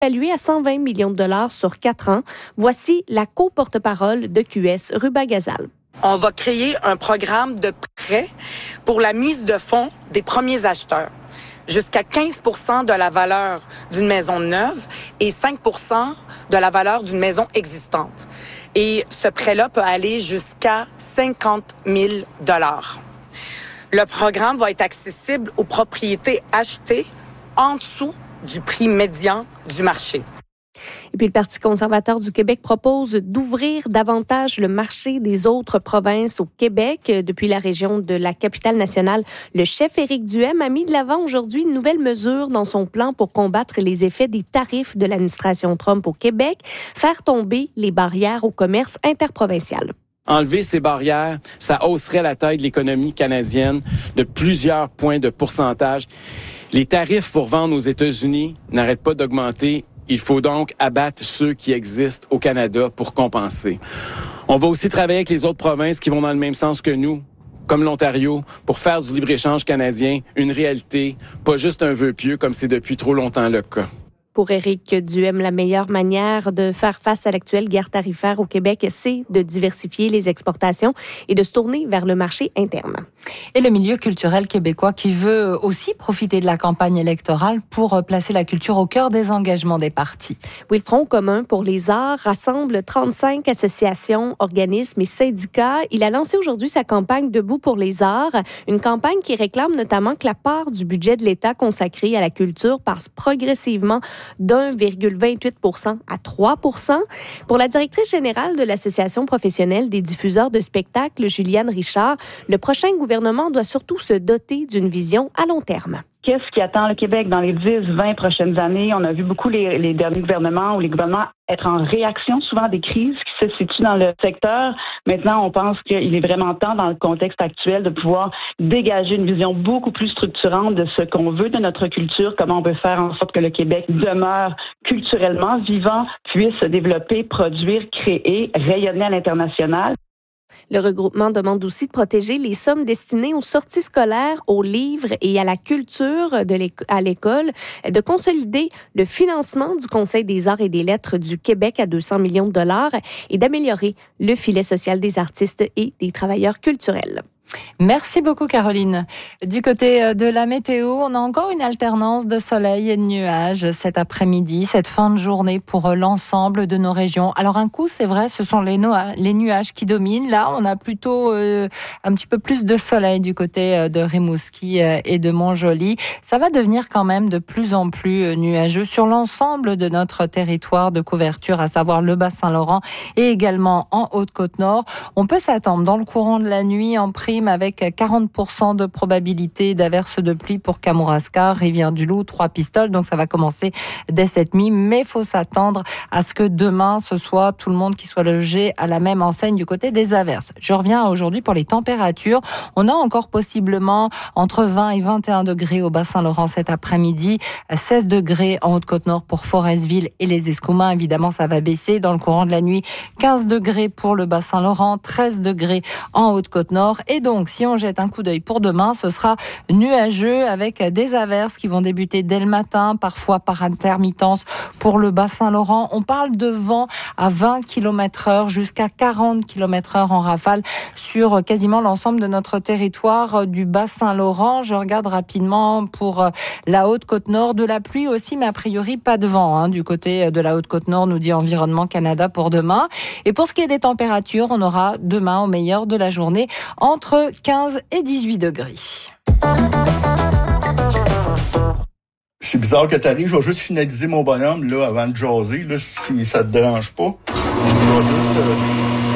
évalué à 120 millions de dollars sur 4 ans. Voici la co-porte-parole de QS, Ruba Gazal. On va créer un programme de prêt pour la mise de fonds des premiers acheteurs. Jusqu'à 15 % de la valeur d'une maison neuve et 5 % de la valeur d'une maison existante. Et ce prêt-là peut aller jusqu'à 50 000 $. Le programme va être accessible aux propriétés achetées en dessous du prix médian du marché. Et puis, le Parti conservateur du Québec propose d'ouvrir davantage le marché des autres provinces au Québec. Depuis la région de la capitale nationale, le chef Éric Duhem a mis de l'avant aujourd'hui une nouvelle mesure dans son plan pour combattre les effets des tarifs de l'administration Trump au Québec, faire tomber les barrières au commerce interprovincial. Enlever ces barrières, ça hausserait la taille de l'économie canadienne de plusieurs points de pourcentage. Les tarifs pour vendre aux États-Unis n'arrêtent pas d'augmenter. Il faut donc abattre ceux qui existent au Canada pour compenser. On va aussi travailler avec les autres provinces qui vont dans le même sens que nous, comme l'Ontario, pour faire du libre-échange canadien une réalité, pas juste un vœu pieux comme c'est depuis trop longtemps le cas. Pour Éric Duhem, la meilleure manière de faire face à l'actuelle guerre tarifaire au Québec, c'est de diversifier les exportations et de se tourner vers le marché interne. Et le milieu culturel québécois qui veut aussi profiter de la campagne électorale pour placer la culture au cœur des engagements des partis. Oui, le Front commun pour les arts rassemble 35 associations, organismes et syndicats. Il a lancé aujourd'hui sa campagne Debout pour les arts, une campagne qui réclame notamment que la part du budget de l'État consacrée à la culture passe progressivement d'1,28 % à 3 %. Pour la directrice générale de l'Association professionnelle des diffuseurs de spectacles, Juliane Richard, le prochain gouvernement doit surtout se doter d'une vision à long terme. Qu'est-ce qui attend le Québec dans les 10-20 prochaines années? On a vu beaucoup les derniers gouvernements ou les gouvernements être en réaction souvent à des crises qui se situent dans le secteur. Maintenant, on pense qu'il est vraiment temps, dans le contexte actuel, de pouvoir dégager une vision beaucoup plus structurante de ce qu'on veut de notre culture, comment on peut faire en sorte que le Québec demeure culturellement vivant, puisse se développer, produire, créer, rayonner à l'international. Le regroupement demande aussi de protéger les sommes destinées aux sorties scolaires, aux livres et à la culture à l'école, de consolider le financement du Conseil des arts et des lettres du Québec à 200 millions de dollars et d'améliorer le filet social des artistes et des travailleurs culturels. Merci beaucoup, Caroline. Du côté de la météo, on a encore une alternance de soleil et de nuages cet après-midi, cette fin de journée pour l'ensemble de nos régions. Alors un coup, c'est vrai, ce sont les nuages qui dominent. Là, on a plutôt un petit peu plus de soleil du côté de Rimouski et de Montjoly. Ça va devenir quand même de plus en plus nuageux sur l'ensemble de notre territoire de couverture, à savoir le Bas-Saint-Laurent et également en Haute-Côte-Nord. On peut s'attendre dans le courant de la nuit en prime avec 40% de probabilité d'averses de pluie pour Kamouraska, Rivière-du-Loup, Trois-Pistoles. Donc ça va commencer dès cette nuit, mais il faut s'attendre à ce que demain, ce soit tout le monde qui soit logé à la même enseigne du côté des averses. Je reviens aujourd'hui pour les températures. On a encore possiblement entre 20 et 21 degrés au Bas-Saint-Laurent cet après-midi, 16 degrés en Haute-Côte-Nord pour Forestville et les Escoumins. Évidemment, ça va baisser dans le courant de la nuit. 15 degrés pour le Bas-Saint-Laurent, 13 degrés en Haute-Côte-Nord. Et donc, si on jette un coup d'œil pour demain, ce sera nuageux avec des averses qui vont débuter dès le matin, parfois par intermittence pour le Bas-Saint-Laurent. On parle de vent à 20 km/h jusqu'à 40 km/h en rafale sur quasiment l'ensemble de notre territoire du Bas-Saint-Laurent. Je regarde rapidement pour la Haute-Côte-Nord, de la pluie aussi, mais a priori pas de vent du côté de la Haute-Côte-Nord, nous dit Environnement Canada pour demain. Et pour ce qui est des températures, on aura demain au meilleur de la journée entre 15 et 18 degrés. C'est bizarre que t'arrives, je vais juste finaliser mon bonhomme là, avant de jaser, là, si ça te dérange pas. Je vais juste...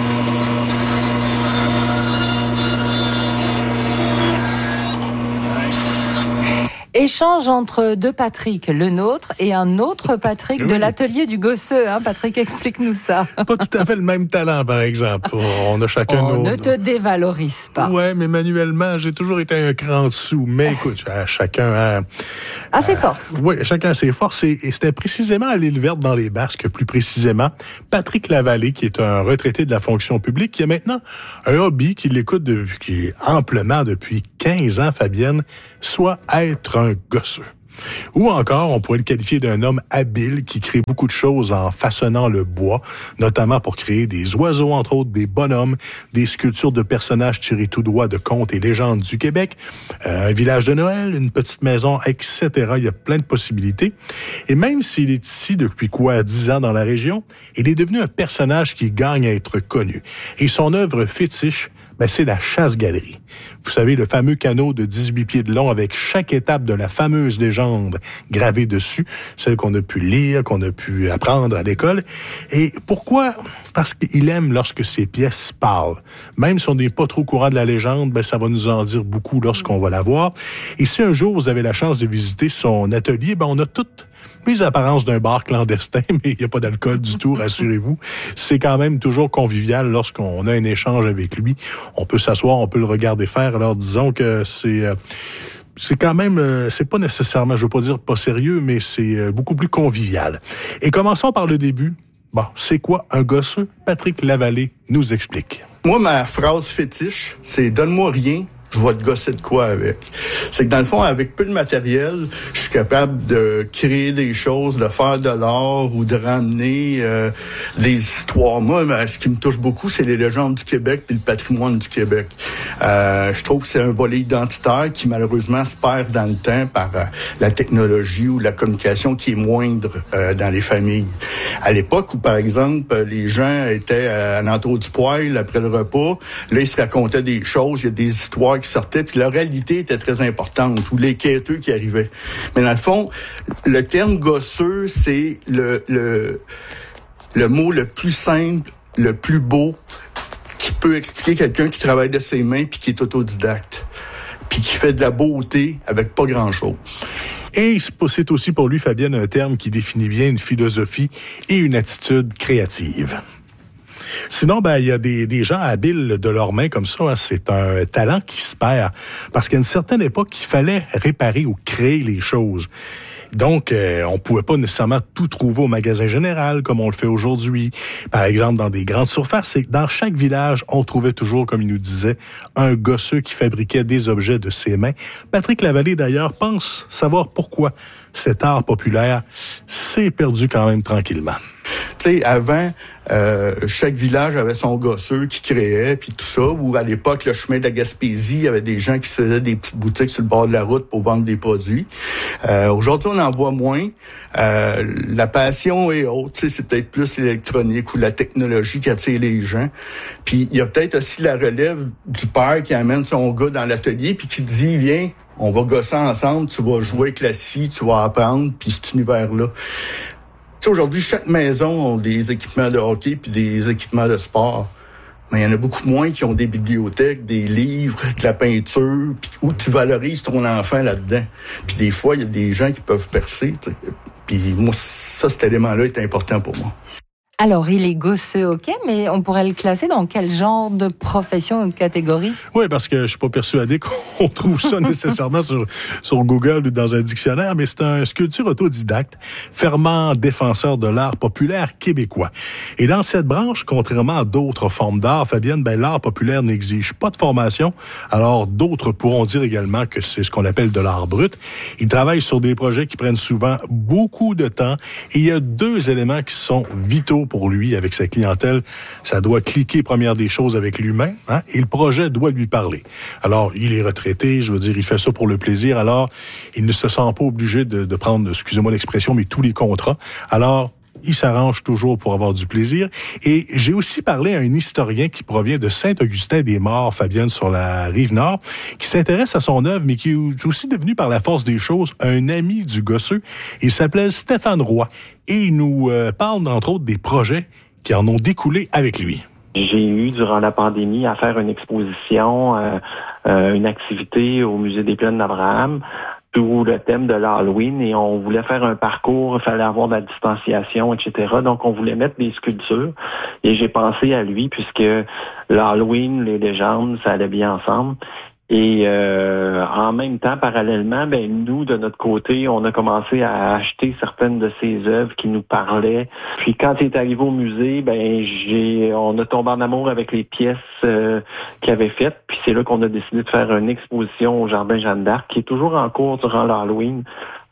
Échange entre deux Patrick, le nôtre et un autre Patrick de l'atelier du Gosseux. Patrick, explique-nous ça. Pas tout à fait le même talent, par exemple. On a chacun nos... On ne te dévalorise pas. Ouais, mais manuellement, j'ai toujours été un cran en dessous. Mais écoute, chacun a ses forces. Oui, chacun a ses forces. Et c'était précisément à l'île Verte, dans les Basques, plus précisément, Patrick Lavallée, qui est un retraité de la fonction publique, qui a maintenant un hobby qui l'écoute qui est amplement depuis 15 ans, Fabienne, soit être un gosseux. Ou encore, on pourrait le qualifier d'un homme habile qui crée beaucoup de choses en façonnant le bois, notamment pour créer des oiseaux, entre autres, des bonhommes, des sculptures de personnages tirés tout droit de contes et légendes du Québec, un village de Noël, une petite maison, etc. Il y a plein de possibilités. Et même s'il est ici depuis 10 ans dans la région, il est devenu un personnage qui gagne à être connu. Et son œuvre fétiche, c'est la chasse-galerie. Vous savez, le fameux canot de 18 pieds de long avec chaque étape de la fameuse légende gravée dessus, celle qu'on a pu lire, qu'on a pu apprendre à l'école. Et pourquoi? Parce qu'il aime lorsque ses pièces parlent. Même si on n'est pas trop au courant de la légende, ça va nous en dire beaucoup lorsqu'on va la voir. Et si un jour vous avez la chance de visiter son atelier, on a toutes les apparences d'un bar clandestin, mais il n'y a pas d'alcool du tout, rassurez-vous. C'est quand même toujours convivial lorsqu'on a un échange avec lui. On peut s'asseoir, on peut le regarder faire. Alors disons que c'est quand même, c'est pas nécessairement, je veux pas dire pas sérieux, mais c'est beaucoup plus convivial. Et commençons par le début. C'est quoi un gosseux? Patrick Lavallée nous explique. Moi, ma phrase fétiche, c'est « Donne-moi rien, je vais te gosser de quoi avec. » C'est que dans le fond, avec peu de matériel, je suis capable de créer des choses, de faire de l'art ou de ramener des histoires. Moi, ce qui me touche beaucoup, c'est les légendes du Québec et le patrimoine du Québec. Je trouve que c'est un volet identitaire qui, malheureusement, se perd dans le temps par la technologie ou la communication qui est moindre dans les familles. À l'époque où, par exemple, les gens étaient à l'entour du poêle après le repas, là, ils se racontaient des choses, il y a des histoires qui sortaient, puis la réalité était très importante, ou les quêteux qui arrivaient. Mais dans le fond, le terme gosseux, c'est le mot le plus simple, le plus beau, qui peut expliquer quelqu'un qui travaille de ses mains puis qui est autodidacte, puis qui fait de la beauté avec pas grand-chose. Et c'est aussi pour lui, Fabienne, un terme qui définit bien une philosophie et une attitude créative. Sinon, il y a des gens habiles de leurs mains comme ça. C'est un talent qui se perd. Parce qu'à une certaine époque, il fallait réparer ou créer les choses. Donc, on pouvait pas nécessairement tout trouver au magasin général comme on le fait aujourd'hui. Par exemple, dans des grandes surfaces, c'est que dans chaque village, on trouvait toujours, comme il nous disait, un gosseux qui fabriquait des objets de ses mains. Patrick Lavallée, d'ailleurs, pense savoir pourquoi cet art populaire s'est perdu quand même tranquillement. Tu sais, avant, chaque village avait son gosseux qui créait, puis tout ça. Ou à l'époque, le chemin de la Gaspésie, il y avait des gens qui se faisaient des petites boutiques sur le bord de la route pour vendre des produits. Aujourd'hui, on en voit moins. La passion est haute. Tu sais, c'est peut-être plus l'électronique ou la technologie qui attire les gens. Puis il y a peut-être aussi la relève du père qui amène son gars dans l'atelier, puis qui dit, viens, on va gosser ensemble, tu vas jouer avec la scie, tu vas apprendre, puis cet univers-là. Aujourd'hui, chaque maison a des équipements de hockey puis des équipements de sport. Mais il y en a beaucoup moins qui ont des bibliothèques, des livres, de la peinture, puis où tu valorises ton enfant là-dedans. Puis des fois, il y a des gens qui peuvent percer. T'sais. Puis moi, cet élément-là est important pour moi. Alors, il est gosseux, ok, mais on pourrait le classer dans quel genre de profession ou de catégorie? Oui, parce que je suis pas persuadé qu'on trouve ça nécessairement sur Google ou dans un dictionnaire, mais c'est un sculpteur autodidacte, fervent défenseur de l'art populaire québécois. Et dans cette branche, contrairement à d'autres formes d'art, Fabienne, l'art populaire n'exige pas de formation, alors d'autres pourront dire également que c'est ce qu'on appelle de l'art brut. Il travaille sur des projets qui prennent souvent beaucoup de temps, et il y a 2 éléments qui sont vitaux pour lui, avec sa clientèle. Ça doit cliquer, première des choses, avec l'humain, et le projet doit lui parler. Alors, il est retraité, je veux dire, il fait ça pour le plaisir, alors il ne se sent pas obligé de prendre, excusez-moi l'expression, mais tous les contrats. Alors, il s'arrange toujours pour avoir du plaisir. Et j'ai aussi parlé à un historien qui provient de Saint-Augustin-des-Morts, Fabienne, sur la Rive-Nord, qui s'intéresse à son œuvre, mais qui est aussi devenu, par la force des choses, un ami du gosseux. Il s'appelle Stéphane Roy. Et il nous parle, entre autres, des projets qui en ont découlé avec lui. J'ai eu, durant la pandémie, à faire une exposition, une activité au Musée des Plaines d'Abraham, sous le thème de l'Halloween, et on voulait faire un parcours, il fallait avoir de la distanciation, etc. Donc, on voulait mettre des sculptures, et j'ai pensé à lui, puisque l'Halloween, les légendes, ça allait bien ensemble. Et en même temps, parallèlement, nous, de notre côté, on a commencé à acheter certaines de ses œuvres qui nous parlaient. Puis quand il est arrivé au musée, on a tombé en amour avec les pièces qu'il avait faites. Puis c'est là qu'on a décidé de faire une exposition au Jardin Jeanne d'Arc, qui est toujours en cours durant l'Halloween.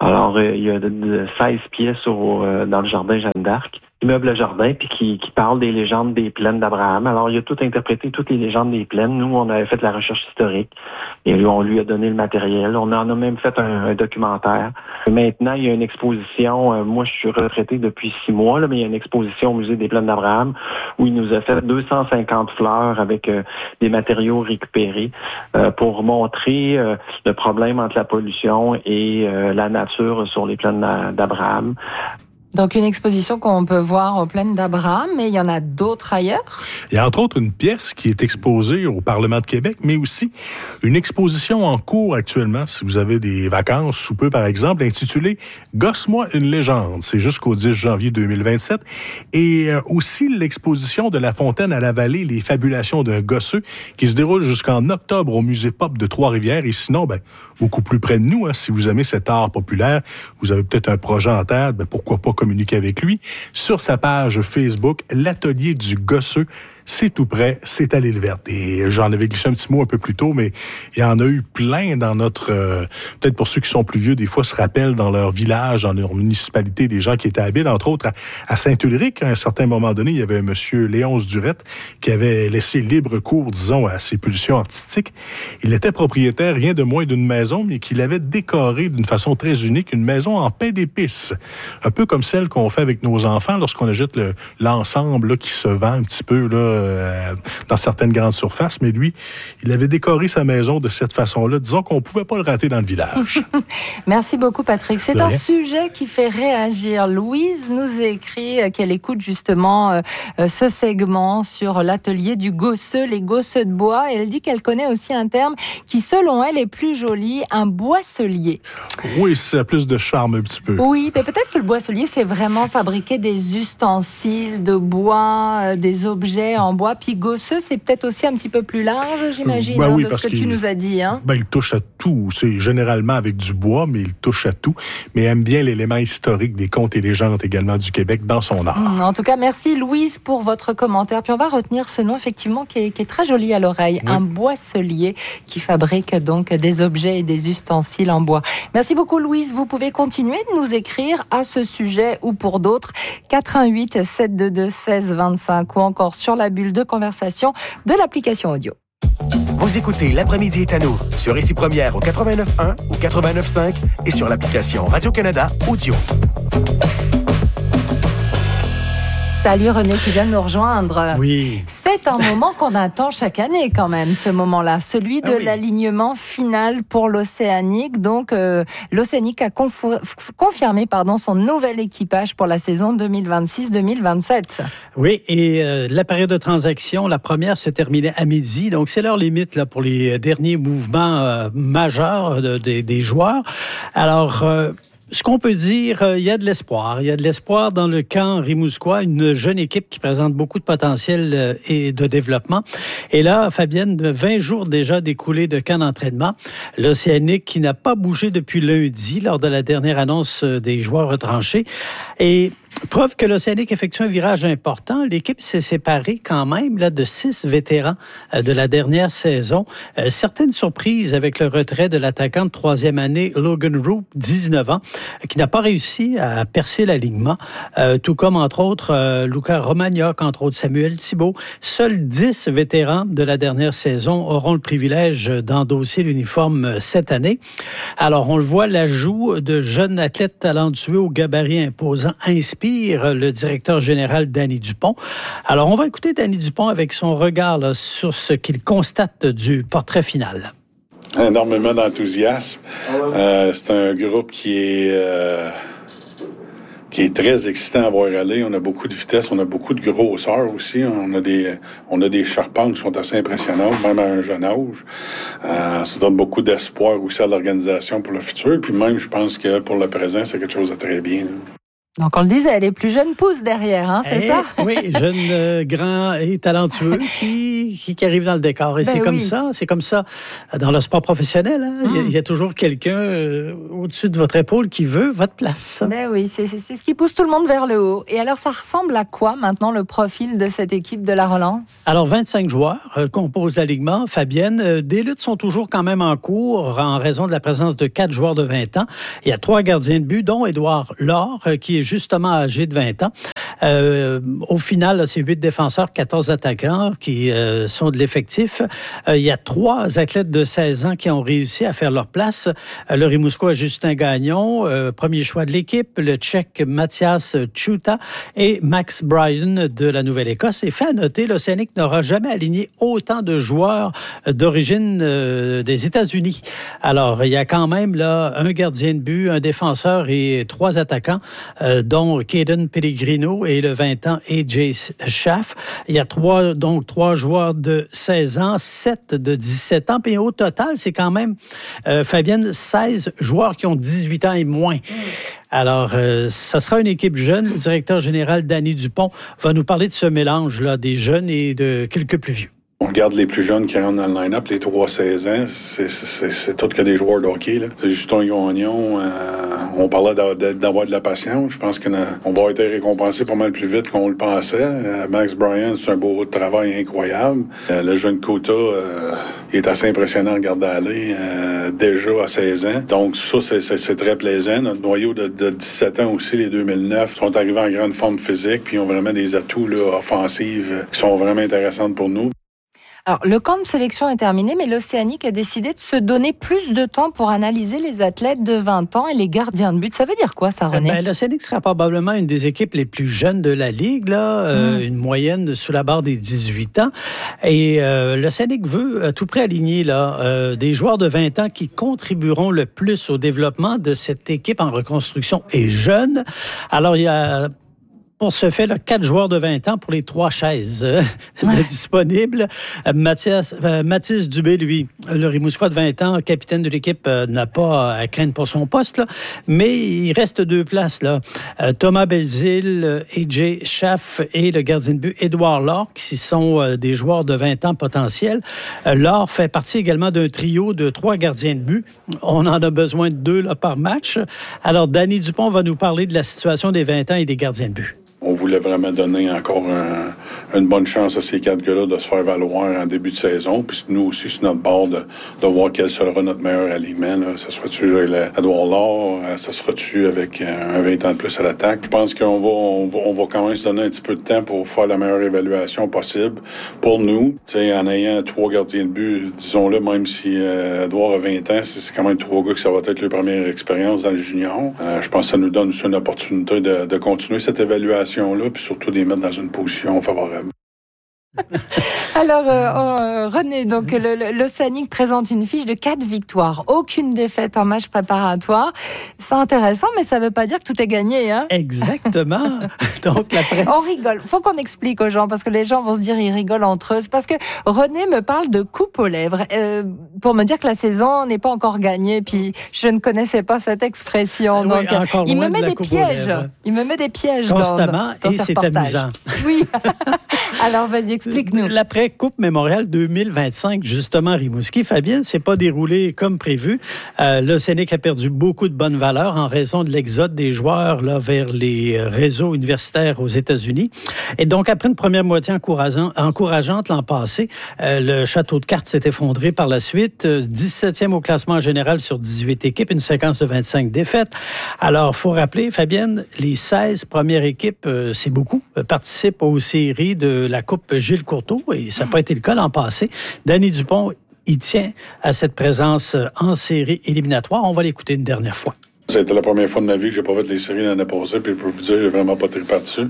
Alors, il y a 16 pièces dans le jardin Jeanne d'Arc, immeuble Le Jardin, puis qui parle des légendes des plaines d'Abraham. Alors, il a tout interprété, toutes les légendes des plaines. Nous, on avait fait la recherche historique et on lui a donné le matériel. On en a même fait un documentaire. Maintenant, il y a une exposition. Moi, je suis retraité depuis 6 mois, là, mais il y a une exposition au Musée des plaines d'Abraham où il nous a fait 250 fleurs avec des matériaux récupérés pour montrer le problème entre la pollution et la nature sur les plaines d'Abraham. Donc une exposition qu'on peut voir aux plaines d'Abraham, mais il y en a d'autres ailleurs? Il y a entre autres une pièce qui est exposée au Parlement de Québec, mais aussi une exposition en cours actuellement, si vous avez des vacances sous peu par exemple, intitulée « Gosse-moi une légende ». C'est jusqu'au 10 janvier 2027. Et aussi l'exposition de La Fontaine à la Vallée, les fabulations d'un gosseux, qui se déroule jusqu'en octobre au Musée Pop de Trois-Rivières. Et sinon, beaucoup plus près de nous, si vous aimez cet art populaire, vous avez peut-être un projet en tête, pourquoi pas communiquer avec lui. Sur sa page Facebook, l'Atelier du Gosseux, c'est tout près, c'est à l'Île Verte. Et j'en avais glissé un petit mot un peu plus tôt, mais il y en a eu plein dans notre... peut-être pour ceux qui sont plus vieux, des fois se rappellent dans leur village, dans leur municipalité, des gens qui étaient habiles, entre autres à Saint-Ulrich. À un certain moment donné, il y avait un monsieur Léonce Durette qui avait laissé libre cours, disons, à ses pulsions artistiques. Il était propriétaire rien de moins d'une maison, mais qu'il avait décorée d'une façon très unique, une maison en pain d'épices. Un peu comme celle qu'on fait avec nos enfants lorsqu'on achète l'ensemble là, qui se vend un petit peu là, dans certaines grandes surfaces, mais lui, il avait décoré sa maison de cette façon-là. Disons qu'on ne pouvait pas le rater dans le village. Merci beaucoup, Patrick. C'est un sujet qui fait réagir. Louise nous écrit qu'elle écoute justement ce segment sur l'atelier du gosseux, les gosseux de bois. Et elle dit qu'elle connaît aussi un terme qui, selon elle, est plus joli, un boisselier. Oui, ça a plus de charme un petit peu. Oui, mais peut-être que le boisselier, c'est vraiment fabriquer des ustensiles de bois, des objets en bois. Puis gosseux, c'est peut-être aussi un petit peu plus large, j'imagine, oui, de ce que tu nous as dit. Il touche à tout. C'est généralement avec du bois, mais il touche à tout. Mais aime bien l'élément historique des contes et légendes également du Québec dans son art. En tout cas, merci Louise pour votre commentaire. Puis on va retenir ce nom, effectivement, qui est très joli à l'oreille. Oui. Un boisselier qui fabrique donc des objets et des ustensiles en bois. Merci beaucoup Louise. Vous pouvez continuer de nous écrire à ce sujet ou pour d'autres. 88 722 16 25 ou encore sur la bulle de conversation de l'application audio. Vous écoutez L'après-midi est à nous sur Ici Première au 89.1 ou 89.5 et sur l'application Radio-Canada Audio. Salut René qui vient de nous rejoindre. Oui. C'est un moment qu'on attend chaque année quand même, ce moment-là, celui de l'alignement final pour l'Océanique. Donc l'Océanique a confirmé son nouvel équipage pour la saison 2026-2027. Oui, et la période de transaction, la première s'est terminée à midi. Donc c'est l'heure limite là, pour les derniers mouvements majeurs des joueurs. Alors... ce qu'on peut dire, il y a de l'espoir. Il y a de l'espoir dans le camp rimouskois, une jeune équipe qui présente beaucoup de potentiel et de développement. Et là, Fabienne, 20 jours déjà découlés de camp d'entraînement. L'Océanique qui n'a pas bougé depuis lundi lors de la dernière annonce des joueurs retranchés. Et preuve que l'Océanique effectue un virage important. L'équipe s'est séparée quand même là, de 6 vétérans de la dernière saison. Certaines surprises avec le retrait de l'attaquant de 3e année, Logan Roop, 19 ans, qui n'a pas réussi à percer l'alignement. Tout comme, entre autres, Luca Romagnoc, entre autres Samuel Thibault. Seuls 10 vétérans de la dernière saison auront le privilège d'endosser l'uniforme cette année. Alors, on le voit, l'ajout de jeunes athlètes talentueux au gabarit imposant inspire le directeur général Danny Dupont. Alors, on va écouter Danny Dupont avec son regard là, sur ce qu'il constate du portrait final. Énormément d'enthousiasme. C'est un groupe qui est très excitant à voir aller. On a beaucoup de vitesse, on a beaucoup de grosseur aussi. On a des charpentes qui sont assez impressionnantes, même à un jeune âge. Ça donne beaucoup d'espoir aussi à l'organisation pour le futur. Puis même, je pense que pour le présent, c'est quelque chose de très bien. Donc, on le disait, les plus jeunes poussent derrière, hein, c'est ça? Oui, jeunes, grands et talentueux qui arrivent dans le décor. Et c'est comme ça dans le sport professionnel. Hein. Il y a toujours quelqu'un au-dessus de votre épaule qui veut votre place. Ben oui, c'est ce qui pousse tout le monde vers le haut. Et alors, ça ressemble à quoi maintenant le profil de cette équipe de la relance? Alors, 25 joueurs composent l'alignement. Fabienne, des luttes sont toujours quand même en cours en raison de la présence de 4 joueurs de 20 ans. Il y a 3 gardiens de but, dont Édouard Laure, qui est justement âgé de 20 ans. Au final, là, c'est 8 défenseurs, 14 attaquants qui sont de l'effectif. Il y a 3 athlètes de 16 ans qui ont réussi à faire leur place. Le Rimouskois Justin Gagnon, premier choix de l'équipe, le Tchèque Mathias Chuta et Max Bryan de la Nouvelle-Écosse. Et fait à noter, l'Océanique n'aura jamais aligné autant de joueurs d'origine des États-Unis. Alors, il y a quand même là un gardien de but, un défenseur et 3 attaquants, dont Caden Pellegrino et le 20 ans AJ Schaff. Il y a 3 joueurs de 16 ans, 7 de 17 ans. Puis au total, c'est quand même, Fabienne, 16 joueurs qui ont 18 ans et moins. Alors, ça sera une équipe jeune. Le directeur général, Danny Dupont, va nous parler de ce mélange-là, des jeunes et de quelques plus vieux. On regarde les plus jeunes qui rentrent dans le line-up, les 3-16 ans, c'est tout que des joueurs de hockey. Là. C'est Justin Gagnon, on parlait d'avoir de la patience. Je pense qu'on va être récompensé pas mal plus vite qu'on le pensait. Max Bryan, c'est un beau travail incroyable. Le jeune Kota, il est assez impressionnant à regarder aller, déjà à 16 ans. Donc ça, c'est très plaisant. Notre noyau de 17 ans aussi, les 2009, sont arrivés en grande forme physique, puis ils ont vraiment des atouts là, offensifs qui sont vraiment intéressants pour nous. Alors, le camp de sélection est terminé, mais l'Océanique a décidé de se donner plus de temps pour analyser les athlètes de 20 ans et les gardiens de but. Ça veut dire quoi, ça, René? L'Océanique sera probablement une des équipes les plus jeunes de la Ligue, là, une moyenne sous la barre des 18 ans. Et l'Océanique veut à tout prix aligner là, des joueurs de 20 ans qui contribueront le plus au développement de cette équipe en reconstruction et jeune. Alors, il y a... Pour ce fait, là, 4 joueurs de 20 ans pour les 3 chaises disponibles. Mathis Dubé, lui, le Rimouskois de 20 ans, capitaine de l'équipe, n'a pas à craindre pour son poste, là, mais il reste 2 places. Là. Thomas Belzile, AJ Schaff et le gardien de but Édouard Laure, qui sont des joueurs de 20 ans potentiels. Laure fait partie également d'un trio de 3 gardiens de but. On en a besoin de 2 là, par match. Alors, Danny Dupont va nous parler de la situation des 20 ans et des gardiens de but. On voulait vraiment donner encore une bonne chance à ces 4 gars-là de se faire valoir en début de saison. Puis nous aussi, sur notre bord, de voir quel sera notre meilleur alignement. Là. Ça sera-tu Édouard Laure? Ça sera-tu avec un 20 ans de plus à l'attaque? Je pense qu'on va quand même se donner un petit peu de temps pour faire la meilleure évaluation possible pour nous. T'sais, en ayant 3 gardiens de but, disons-le, même si Édouard a 20 ans, c'est quand même 3 gars que ça va être leur première expérience dans le junior. Je pense que ça nous donne aussi une opportunité de continuer cette évaluation là, puis surtout de les mettre dans une position favorable. Alors, René, donc l'Océanique présente une fiche de 4 victoires, aucune défaite en match préparatoire. C'est intéressant, mais ça ne veut pas dire que tout est gagné. Hein? Exactement. Donc, on rigole. Faut qu'on explique aux gens, parce que les gens vont se dire ils rigolent entre eux. C'est parce que René me parle de coupe aux lèvres pour me dire que la saison n'est pas encore gagnée. Puis je ne connaissais pas cette expression. Donc, il me met des pièges. Il me met des pièges constamment, dans et c'est amusant. Oui. Alors, vas-y, explique-nous. L'après-Coupe Mémorial 2025, justement, Rimouski, Fabienne, c'est pas déroulé comme prévu. L'Océanique a perdu beaucoup de bonnes valeurs en raison de l'exode des joueurs là, vers les réseaux universitaires aux États-Unis. Et donc, après une première moitié encourageante l'an passé, le château de cartes s'est effondré par la suite. 17e au classement général sur 18 équipes, une séquence de 25 défaites. Alors, il faut rappeler, Fabienne, les 16 premières équipes, c'est beaucoup, participent aux séries de la Coupe Gilles Courteau, et ça n'a pas été le cas l'an passé. Danny Dupont, il tient à cette présence en série éliminatoire. On va l'écouter une dernière fois. Ça a été la première fois de ma vie que j'ai pas fait les séries l'année passée, puis je peux vous dire, j'ai vraiment pas trippé dessus.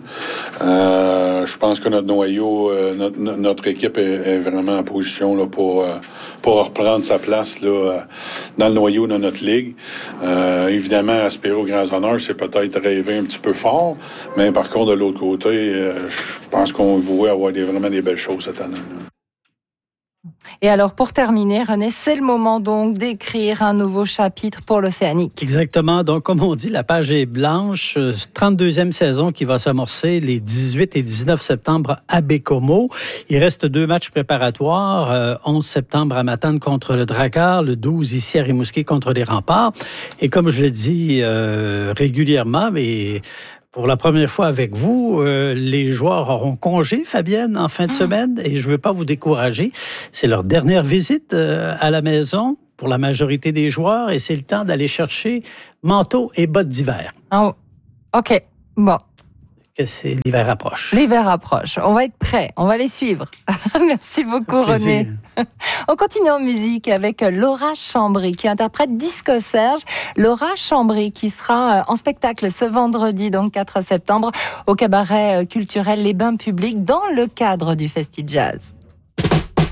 Je pense que notre noyau, notre équipe est vraiment en position là, pour reprendre sa place là, dans le noyau de notre ligue. Évidemment, aspirer aux grands honneurs, c'est peut-être rêver un petit peu fort, mais par contre, de l'autre côté, je pense qu'on voit avoir vraiment des belles choses cette année. Là. Et alors, pour terminer, René, c'est le moment donc d'écrire un nouveau chapitre pour l'Océanique. Exactement. Donc, comme on dit, la page est blanche. 32e saison qui va s'amorcer les 18 et 19 septembre à Baie-Comeau. Il reste 2 matchs préparatoires. 11 septembre à Matane contre le Drakkar, le 12 ici à Rimouski contre les Remparts. Et comme je l'ai dit régulièrement, mais pour la première fois avec vous, les joueurs auront congé, Fabienne, en fin de semaine, et je ne veux pas vous décourager. C'est leur dernière visite à la maison pour la majorité des joueurs, et c'est le temps d'aller chercher manteau et bottes d'hiver. Oh, OK, bon. L'hiver approche. L'hiver approche. On va être prêts, on va les suivre. Merci beaucoup, René. On continue en musique avec Laura Chambry qui interprète Disco Serge. Laura Chambry qui sera en spectacle ce vendredi, donc 4 septembre, au cabaret culturel Les Bains Publics dans le cadre du Festi Jazz.